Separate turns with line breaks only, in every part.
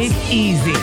It's easy.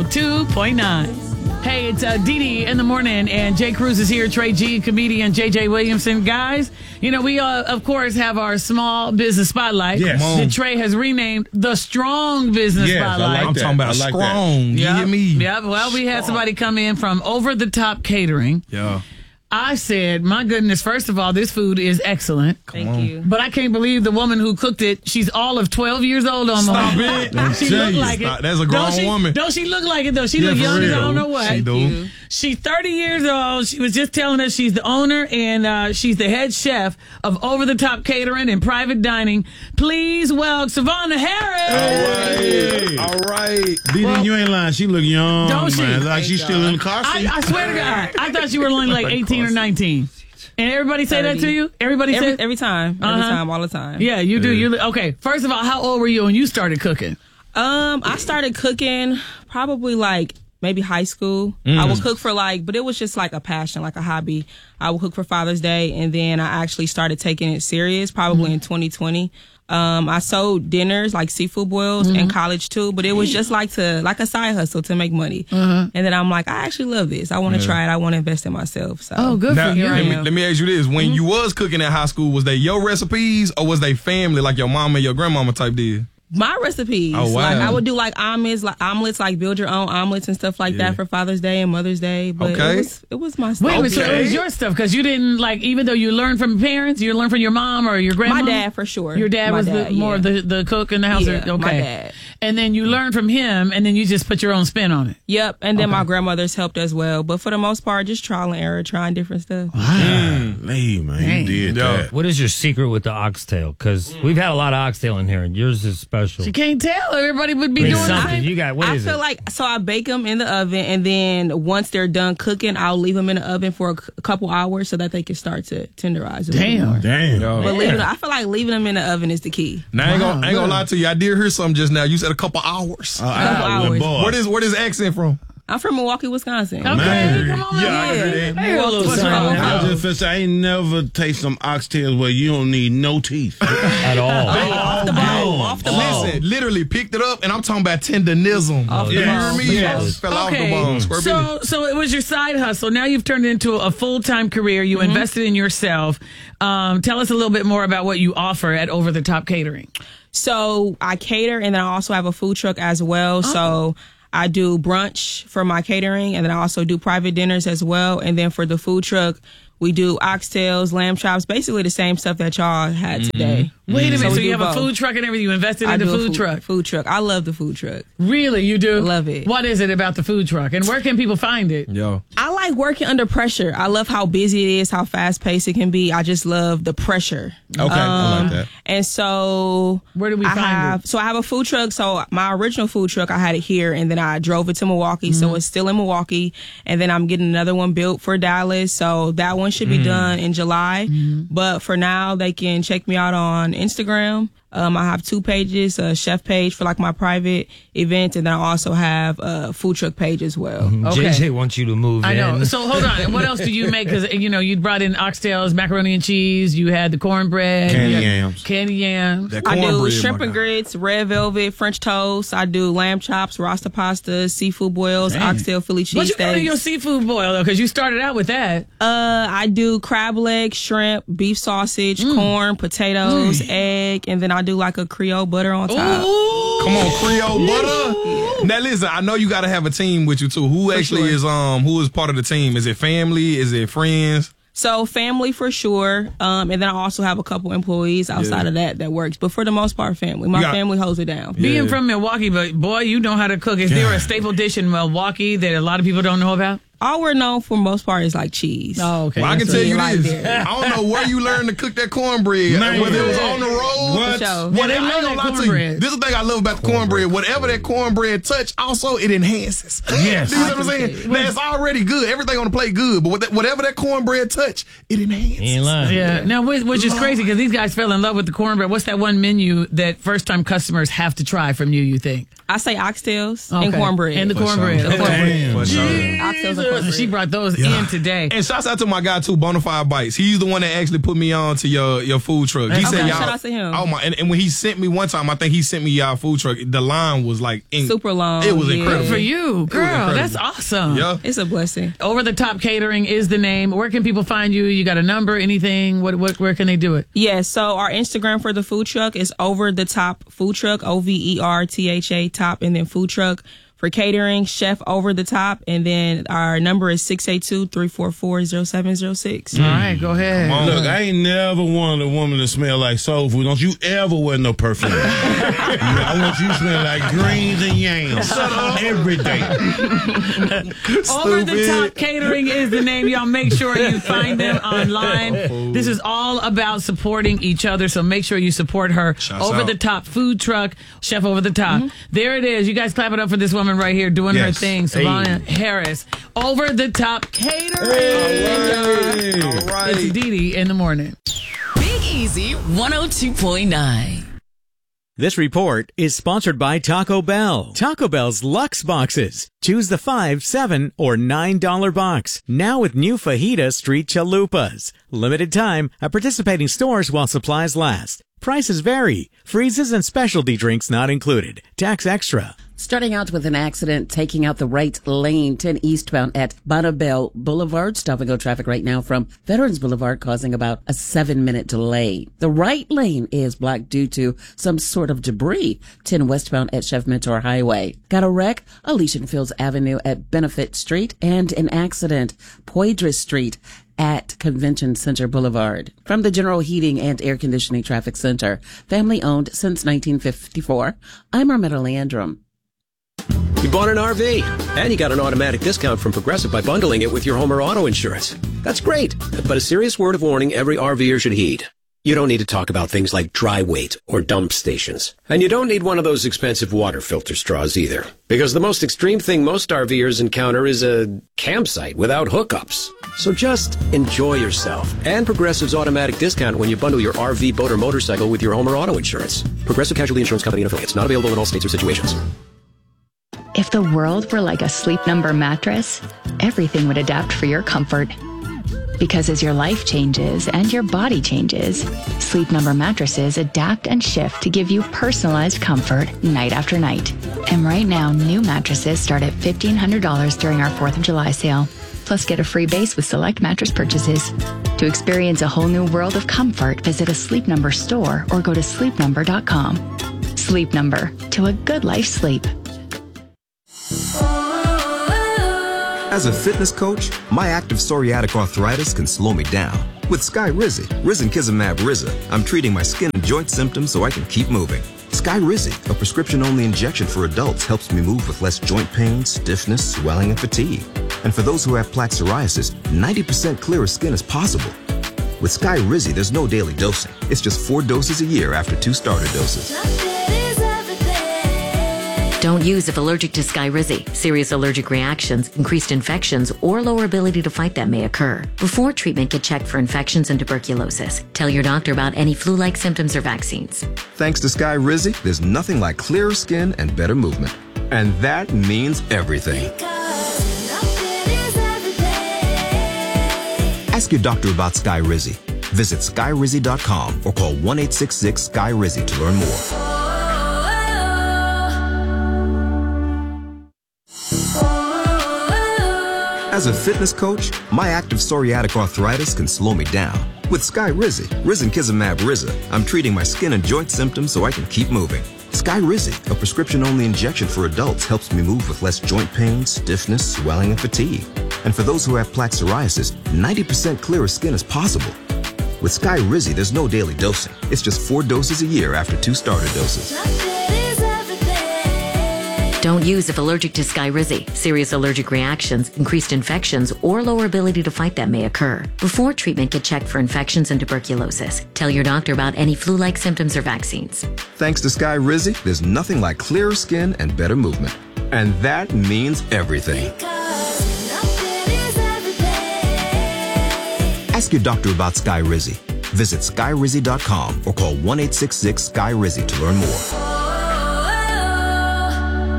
102.9. Hey, it's Dee Dee in the morning, and Jay Cruz is here, Trey G, comedian JJ Williamson. Guys, you know, we, of course, have our small business spotlight.
Yes.
That Trey has renamed the Strong Business Spotlight.
I like
I'm
that.
talking about
I like
strong.
that.
You hear me?
Yeah, well, we had somebody come in from Over the Top Catering.
Yeah.
I said, my goodness, first of all, this food is excellent.
Thank you.
But I can't believe the woman who cooked it, she's all of 12 years old almost.
Stop it.
She
tell
looked
you.
like
Stop.
it.
That's a grown woman.
Don't she look like it, though? She
Yeah,
look
for
young as I
real.
don't know what.
She do.
She's 30 years old. She was just telling us she's the owner and she's the head chef of Over the Top Catering and Private Dining. Please welcome Savannah Harris.
All right.
Dee Dee, you ain't lying. She look young,
Don't she?
man. Like she's still in the costume.
I swear to God, I thought you were only like 18 or 19. And everybody say that to you? Everybody say
Every time, all the time.
Yeah, you do. You okay? First of all, how old were you when you started cooking?
I started cooking probably like maybe high school. I would cook for but it was just like a passion, like a hobby. I would cook for Father's Day, and then I actually started taking it serious probably in 2020. I sold dinners like seafood boils in college too, but it was just like a side hustle to make money. And then I'm like, I actually love this. I want to try it. I want to invest in myself. So
Good
Now,
for you.
let me ask you this. When you was cooking at high school, was they your recipes or was they family, like your mama and your grandmama type did?
my recipes.
Oh, wow.
Like I would do like omelets, like build your own omelets and stuff like that for Father's Day and Mother's Day. But it was my stuff.
Wait a minute, so it was your stuff because you didn't even though you learned from parents, you learned from your mom or your grandma.
My dad for sure.
Your dad was more of the cook in the house.
Yeah,
okay.
my dad.
And then you learned from him, and then you just put your own spin on it.
Yep, and then my grandmother's helped as well. But for the most part, just trial and error, trying different stuff.
Hey, man, you did that.
What is your secret with the oxtail? Because we've had a lot of oxtail in here, and yours is special.
You can't tell. Everybody would be doing
something. You got
I feel like I bake them in the oven, and then once they're done cooking, I'll leave them in the oven for a couple hours so that they can start to tenderize.
Damn.
But I feel like leaving them in the oven is the key.
Now, I ain't gonna lie to you. I did hear something just now. You said a couple hours.
Couple hours.
Where this accent from?
I'm from Milwaukee, Wisconsin.
Okay, come on.
Yeah, I heard that.
Hey, a little
I
something.
just feel I ain't never taste some oxtails where you don't need no teeth.
at all.
Off the bone. Off the bone.
Listen, literally picked it up, and I'm talking about tenderism.
Off the
You hear
bone.
me?
Yes.
Fell off the bone. Square business.
So it was your side hustle. Now you've turned it into a full-time career. You invested in yourself. Tell us a little bit more about what you offer at Over the Top Catering.
So I cater, and then I also have a food truck as well. So I do brunch for my catering, and then I also do private dinners as well. And then for the food truck, we do oxtails, lamb chops, basically the same stuff that y'all had today.
Wait a minute.
we
So you
do
have a
both.
food truck and everything. You invested
I
in the
do a
food truck.
Food truck. I love the food truck.
Really? You do?
Love it.
What is it about the food truck? And where can people find it?
Yo.
I like working under pressure. I love how busy it is, how fast paced it can be. I just love the pressure.
Okay, I like that.
And so
Where do we find it?
So I have a food truck. So my original food truck, I had it here, and then I drove it to Milwaukee. So it's still in Milwaukee. And then I'm getting another one built for Dallas. So that one should be done in July. But for now, they can check me out on Instagram. I have 2 pages, a chef page for like my private events, and then I also have a food truck page as well.
Okay.
JJ wants you to move
I
in.
know. So hold on. What else do you make? Because you brought in oxtails, macaroni and cheese. You had the cornbread,
Candy
you had
yams.
candy yams.
That
I do
cornbread,
shrimp
my
and
guy.
grits, red velvet, French toast. I do lamb chops, rasta pasta, seafood boils, oxtail Philly
What you call your
cheesesteaks.
seafood boil though? Because you started out with that.
I do crab legs, shrimp, beef sausage, corn, potatoes, egg, and then I do like a Creole butter on top.
Come on, Creole butter. Now listen, I know you got to have a team with you too. Who actually is who is part of the team? Is it family? Is it friends?
So family for sure, and then I also have a couple employees outside of that works. But for the most part, family. My family holds it down.
Being from Milwaukee, but boy, you know how to cook. Is there a staple dish in Milwaukee that a lot of people don't know about?
All we're known for most part is like cheese.
Oh, okay.
Well, I can tell you
right
this.
there.
I don't know where you learned to cook that cornbread.
Man.
Whether it was on the road.
What?
For sure.
Yeah, they
I
love
ain't
that
gonna lie to you.
cornbread.
This is the thing I love about the cornbread. Whatever that cornbread touch, also it enhances.
Yes.
You know what I'm saying? Now, it's already good. Everything on the plate good. But whatever that cornbread touch, it enhances.
He ain't lying.
Yeah. Now, which is crazy because these guys fell in love with the cornbread. What's that one menu that first-time customers have to try from you? You think?
I say oxtails and cornbread.
And the cornbread.
For sure.
Oxtails and cornbread.
She brought those in today.
And shouts out to my guy too, Bonafide Bites. He's the one that actually put me on to your food truck. He said, y'all,
shout out to him.
Oh my! And when he sent me one time, I think he sent me y'all food truck. The line was like
super long.
It was
yeah.
incredible
For you, girl. That's awesome.
Yeah,
it's a blessing.
Over the Top Catering is the name. Where can people find you? You got a number? Anything? Where can they do it?
Yeah. So our Instagram for the food truck is Over the Top Food Truck. OVERTHA top and then food truck. For catering, Chef Over the Top, and then our number is 682-344-0706.
All right, go ahead.
Look, I ain't never wanted a woman to smell like soul food. Don't you ever wear no perfume. I want you to smell like greens and yams every day.
Over the Top Catering is the name. Y'all make sure you find them online. This is all about supporting each other, so make sure you support her. Over the Top Food Truck, Chef Over the Top. There it is. You guys clap it up for this woman right here doing her thing. Savannah Harris. Over the Top Catering.
All right.
It's Didi in the morning.
Big Easy 102.9.
This report is sponsored by Taco Bell. Taco Bell's Luxe Boxes. Choose the $5, $7, or $9 box. Now with new Fajita Street Chalupas. Limited time at participating stores while supplies last. Prices vary. Freezes and specialty drinks not included. Tax extra.
Starting out with an accident taking out the right lane, 10 eastbound at Bonnabelle Boulevard. Stop and go traffic right now from Veterans Boulevard, causing about a 7-minute delay. The right lane is blocked due to some sort of debris. 10 westbound at Chef Mentor Highway. Got a wreck? Elysian Fields Avenue at Benefit Street, and an accident, Poydras Street at Convention Center Boulevard. From the General Heating and Air Conditioning Traffic Center, family owned since 1954, I'm Armetta Landrum.
You bought an RV, and you got an automatic discount from Progressive by bundling it with your home or auto insurance. That's great, but a serious word of warning every RVer should heed. You don't need to talk about things like dry weight or dump stations. And you don't need one of those expensive water filter straws either. Because the most extreme thing most RVers encounter is a campsite without hookups. So just enjoy yourself and Progressive's automatic discount when you bundle your RV, boat, or motorcycle with your home or auto insurance. Progressive Casualty Insurance Company and affiliates. Not available in all states or situations.
If the world were like a Sleep Number mattress, everything would adapt for your comfort. Because as your life changes and your body changes, Sleep Number mattresses adapt and shift to give you personalized comfort night after night. And right now, new mattresses start at $1,500 during our 4th of July sale. Plus, get a free base with select mattress purchases. To experience a whole new world of comfort, visit a Sleep Number store or go to sleepnumber.com. Sleep Number, to a good life sleep.
As a fitness coach, my active psoriatic arthritis can slow me down. With Skyrizi, risankizumab Riza, I'm treating my skin and joint symptoms so I can keep moving. Skyrizi, a prescription-only injection for adults, helps me move with less joint pain, stiffness, swelling, and fatigue. And for those who have plaque psoriasis, 90% clearer skin is possible. With Skyrizi, there's no daily dosing. It's just 4 doses a year after 2 starter doses.
Don't use if allergic to Skyrizi. Serious allergic reactions, increased infections, or lower ability to fight them may occur. Before treatment, get checked for infections and tuberculosis. Tell your doctor about any flu-like symptoms or vaccines.
Thanks to Skyrizi, there's nothing like clearer skin and better movement. And that means everything. Ask your doctor about Skyrizi. Visit Skyrizi.com or call 1-866-SKY-RIZI to learn more. As a fitness coach, my active psoriatic arthritis can slow me down. With Skyrizi, risankizumab Riza, I'm treating my skin and joint symptoms so I can keep moving. Skyrizi, a prescription-only injection for adults, helps me move with less joint pain, stiffness, swelling, and fatigue. And for those who have plaque psoriasis, 90% clearer skin is possible. With Skyrizi, there's no daily dosing. It's just 4 doses a year after 2 starter doses.
Don't use if allergic to Skyrizi. Serious allergic reactions, increased infections, or lower ability to fight them may occur. Before treatment, get checked for infections and tuberculosis. Tell your doctor about any flu-like symptoms or vaccines.
Thanks to Skyrizi, there's nothing like clearer skin and better movement. And that means everything. Ask your doctor about Skyrizi. Visit Skyrizi.com or call 1-866-SKY-RIZI to learn more.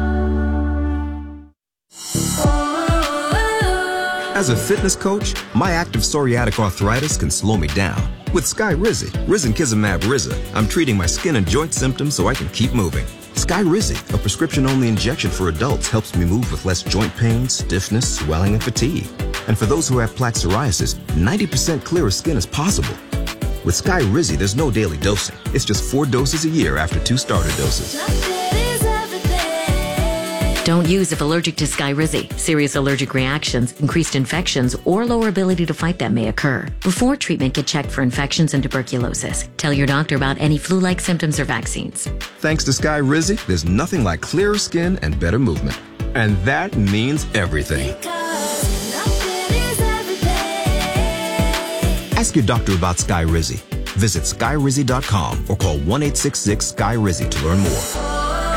As a fitness coach, my active psoriatic arthritis can slow me down. With Skyrizi, risankizumab Riza, I'm treating my skin and joint symptoms so I can keep moving. Skyrizi, a prescription-only injection for adults, helps me move with less joint pain, stiffness, swelling, and fatigue. And for those who have plaque psoriasis, 90% clearer skin is possible. With Skyrizi, there's no daily dosing. It's just 4 doses a year after 2 starter doses.
Don't use if allergic to Skyrizi. Serious allergic reactions, increased infections, or lower ability to fight them may occur. Before treatment, get checked for infections and tuberculosis. Tell your doctor about any flu-like symptoms or vaccines.
Thanks to Skyrizi, there's nothing like clearer skin and better movement. And that means everything. Ask your doctor about Skyrizi. Visit Skyrizi.com or call 1-866-SKY-RIZI to learn more.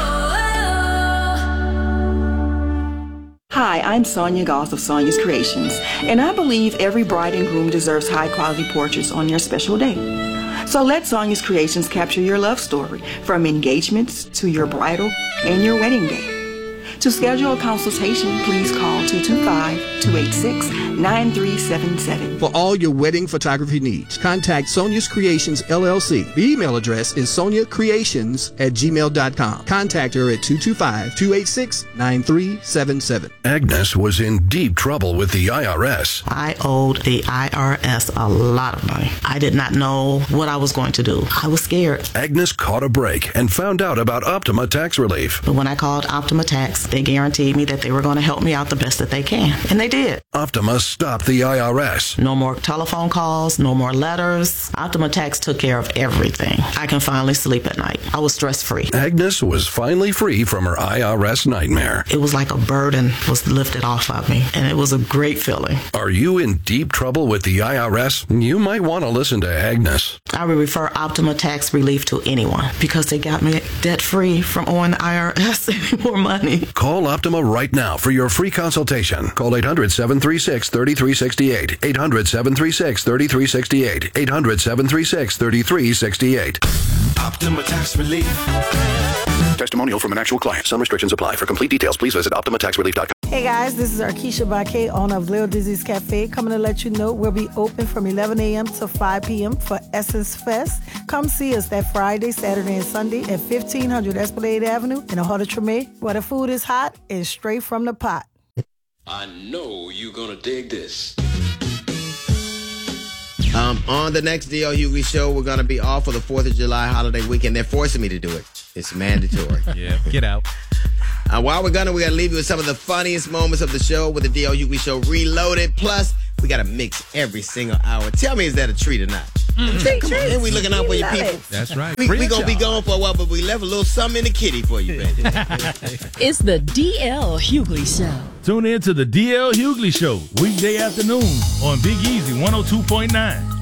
Hi, I'm Sonia Goss of Sonia's Creations, and I believe every bride and groom deserves high-quality portraits on your special day. So let Sonia's Creations capture your love story, from engagements to your bridal and your wedding day. To schedule a consultation, please call 225-286-9377.
For all your wedding photography needs, contact Sonia's Creations, LLC. The email address is soniacreations@gmail.com. Contact her at 225-286-9377.
Agnes was in deep trouble with the IRS.
I owed the IRS a lot of money. I did not know what I was going to do. I was scared.
Agnes caught a break and found out about Optima Tax Relief.
But when I called Optima Tax, they guaranteed me that they were going to help me out the best that they can. And they did.
Optima stopped the IRS.
No more telephone calls, no more letters. Optima Tax took care of everything. I can finally sleep at night. I was stress-free.
Agnes was finally free from her IRS nightmare.
It was like a burden was lifted off of me, and it was a great feeling.
Are you in deep trouble with the IRS? You might want to listen to Agnes.
I would refer Optima Tax Relief to anyone because they got me debt-free from owing the IRS any more money.
Call Optima right now for your free consultation. Call 800-736-3368. 800-736-3368. 800-736-3368.
Optima Tax Relief.
Testimonial from an actual client. Some restrictions apply. For complete details, please visit OptimaTaxRelief.com.
Hey guys, this is Arkisha Baquet, owner of Little Dizzy's Cafe, coming to let you know we'll be open from 11 a.m. to 5 p.m. for Essence Fest. Come see us that Friday, Saturday, and Sunday at 1500 Esplanade Avenue in the heart of Treme, where the food is hot and straight from the pot.
I know you're gonna dig this.
On the next D.L. Hughley show, we're going to be off for the 4th of July holiday weekend. They're forcing me to do it. It's mandatory.
Yeah, get out.
While we're going to leave you with some of the funniest moments of the show with the D.L. Hughley Show Reloaded. Plus, we got to mix every single hour. Tell me, is that a treat or not?
Treat.
And we looking out for your people.
That's right.
We going to be gone for a while, but we left a little something in the kitty for you, baby.
It's the DL Hughley Show.
Tune in to the DL Hughley Show, weekday afternoon on Big Easy 102.9.